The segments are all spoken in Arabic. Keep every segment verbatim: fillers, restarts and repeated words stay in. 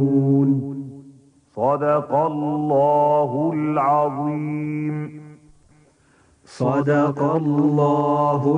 صدق الله العظيم. صدق الله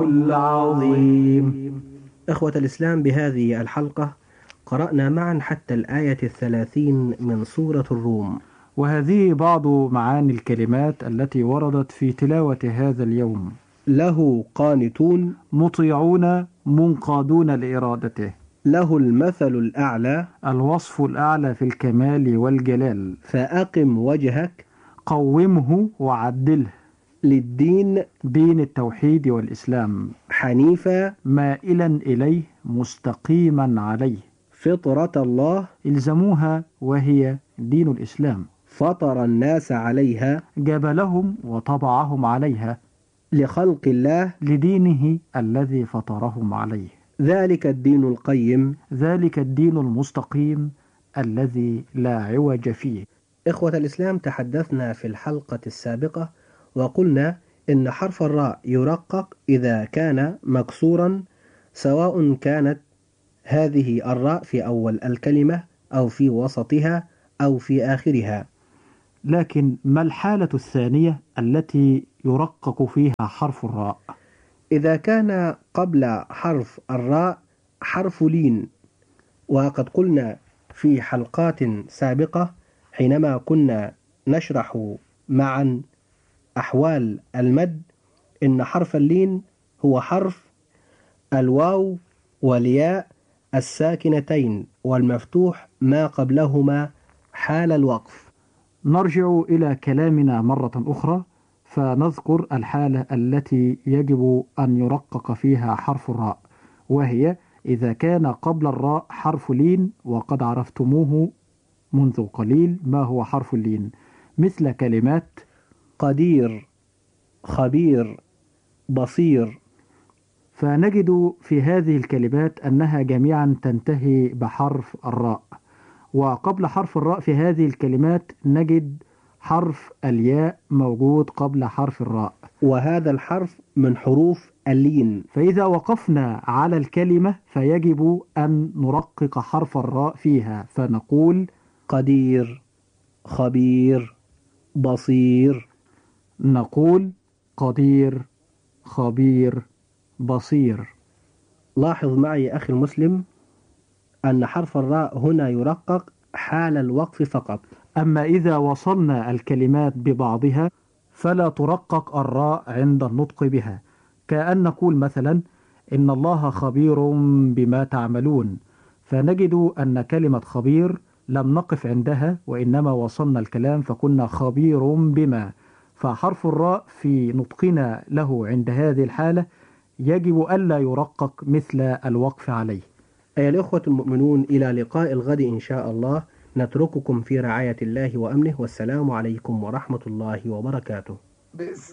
العظيم. إخوة الإسلام، بهذه الحلقة قرأنا معا حتى الآية الثلاثين من سورة الروم، وهذه بعض معاني الكلمات التي وردت في تلاوة هذا اليوم. له قانتون، مطيعون منقادون لإرادته. له المثل الأعلى، الوصف الأعلى في الكمال والجلال. فأقم وجهك، قومه وعدله، للدين، دين التوحيد والإسلام، حنيفا، مائلا إليه مستقيما عليه. فطرة الله، إلزموها وهي دين الإسلام. فطر الناس عليها، جبلهم وطبعهم عليها. لخلق الله، لدينه الذي فطرهم عليه. ذلك الدين القيم، ذلك الدين المستقيم الذي لا عوج فيه. إخوة الإسلام، تحدثنا في الحلقة السابقة وقلنا إن حرف الراء يرقق إذا كان مكسورا، سواء كانت هذه الراء في أول الكلمة أو في وسطها أو في آخرها. لكن ما الحالة الثانية التي يرقق فيها حرف الراء؟ إذا كان قبل حرف الراء حرف لين، وقد قلنا في حلقات سابقة حينما كنا نشرح معا أحوال المد إن حرف اللين هو حرف الواو والياء الساكنتين والمفتوح ما قبلهما حال الوقف. نرجع إلى كلامنا مرة أخرى فنذكر الحالة التي يجب أن يرقق فيها حرف الراء، وهي إذا كان قبل الراء حرف لين، وقد عرفتموه منذ قليل ما هو حرف اللين، مثل كلمات قدير، خبير، بصير. فنجد في هذه الكلمات أنها جميعا تنتهي بحرف الراء، وقبل حرف الراء في هذه الكلمات نجد حرف الياء موجود قبل حرف الراء، وهذا الحرف من حروف اللين. فإذا وقفنا على الكلمة فيجب أن نرقق حرف الراء فيها، فنقول قدير، خبير، بصير. نقول قدير، خبير، بصير. لاحظ معي أخي المسلم أن حرف الراء هنا يرقق حال الوقف فقط، أما إذا وصلنا الكلمات ببعضها فلا ترقق الراء عند النطق بها، كأن نقول مثلا إن الله خبير بما تعملون، فنجد أن كلمة خبير لم نقف عندها وإنما وصلنا الكلام فكنا خبير بما، فحرف الراء في نطقنا له عند هذه الحالة يجب ألا يرقق مثل الوقف عليه. أيها الإخوة المؤمنون، إلى لقاء الغد إن شاء الله، نترككم في رعاية الله وأمنه، والسلام عليكم ورحمة الله وبركاته.